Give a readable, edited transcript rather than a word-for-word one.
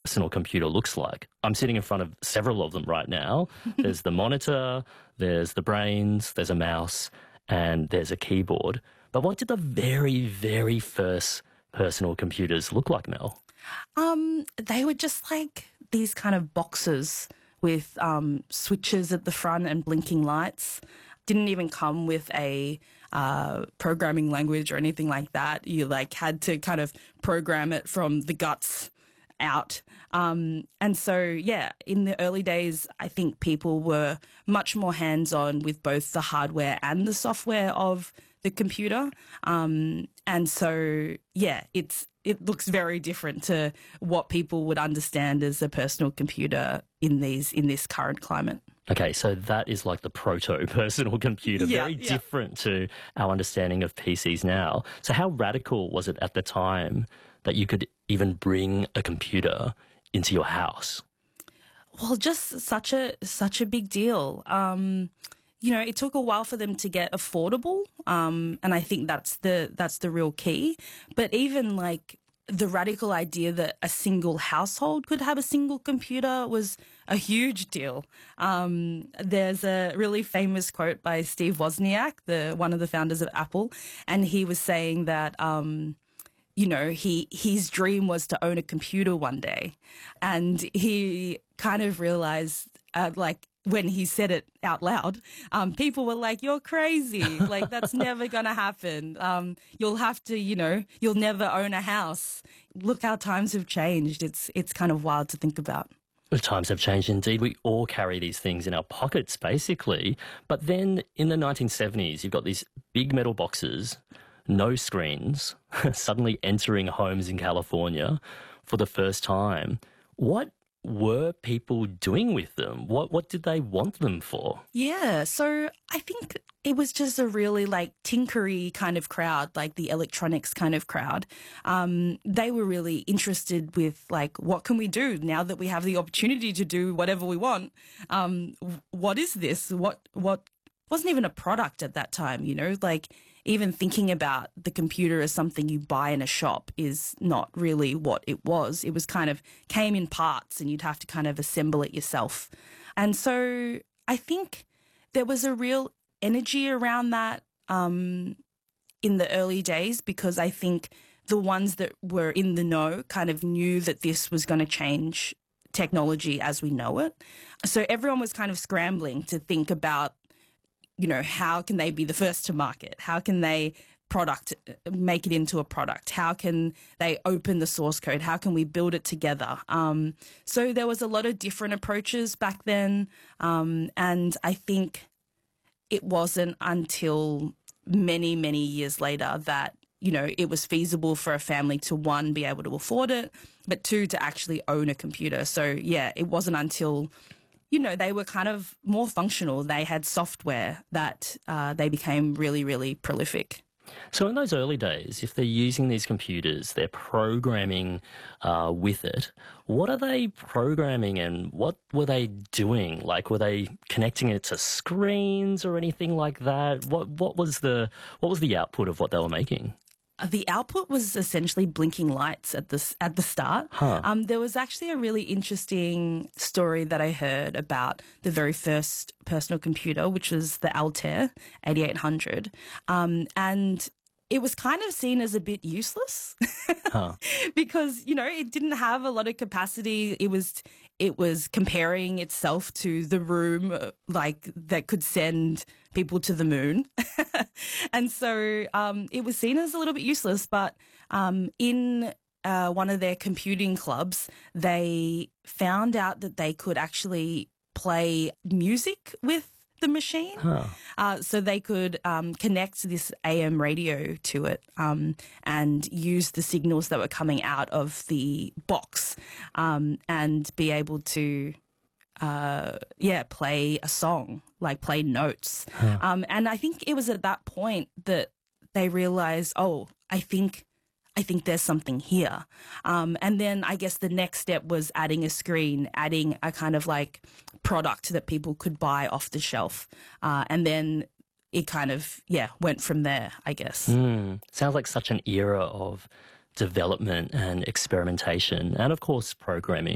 personal computer looks like. I'm sitting in front of several of them right now. There's the monitor, there's the brains, there's a mouse, and there's a keyboard. But what did the very, very first personal computers look like, Mel? They were just like these kind of boxes with switches at the front and blinking lights. Didn't even come with a programming language or anything like that. You like had to kind of program it from the guts out. And so, yeah, in the early days, I think people were much more hands-on with both the hardware and the software of the computer. And so, yeah, it looks very different to what people would understand as a personal computer in this current climate. Okay, so that is like the proto-personal computer, very different to our understanding of PCs now. So how radical was it at the time that you could even bring a computer into your house? Well, just such a big deal. It took a while for them to get affordable, and I think that's the real key. But even like the radical idea that a single household could have a single computer was a huge deal. There's a really famous quote by Steve Wozniak, one of the founders of Apple, and he was saying that his dream was to own a computer one day, and he kind of realized when he said it out loud, people were like, "You're crazy. Like, that's never going to happen. You'll have to, you'll never own a house." Look how times have changed. It's kind of wild to think about. The times have changed indeed. We all carry these things in our pockets, basically. But then in the 1970s, you've got these big metal boxes, no screens, suddenly entering homes in California for the first time. What were people doing with them? What did they want them for? Yeah, so I think it was just a really like tinkery kind of crowd, like the electronics kind of crowd. They were really interested with like, what can we do now that we have the opportunity to do whatever we want? What is this? What wasn't even a product at that time, like even thinking about the computer as something you buy in a shop is not really what it was. It was kind of came in parts and you'd have to kind of assemble it yourself. And so I think there was a real energy around that in the early days, because I think the ones that were in the know kind of knew that this was going to change technology as we know it. So everyone was kind of scrambling to think about, how can they be the first to market? How can they make it into a product? How can they open the source code? How can we build it together? So there was a lot of different approaches back then. And I think it wasn't until many, many years later that, it was feasible for a family to, one, be able to afford it, but two, to actually own a computer. So yeah, it wasn't until they were kind of more functional. They had software that they became really, really prolific. So in those early days, if they're using these computers, they're programming with it. What are they programming and what were they doing? Like, were they connecting it to screens or anything like that? What was the output of what they were making? The output was essentially blinking lights at the start. Huh. There was actually a really interesting story that I heard about the very first personal computer, which was the Altair 8800. And it was kind of seen as a bit useless because, it didn't have a lot of capacity. It was comparing itself to the room, that could send people to the moon. And so it was seen as a little bit useless. But in one of their computing clubs, they found out that they could actually play music with the machine. So they could connect this AM radio to it and use the signals that were coming out of the box and be able to play a song, like play notes. And I think it was at that point that they realized, I think there's something here. And then I guess the next step was adding a screen, adding a kind of like product that people could buy off the shelf. And then it kind of, went from there, I guess. Sounds like such an era of development and experimentation and, of course, programming.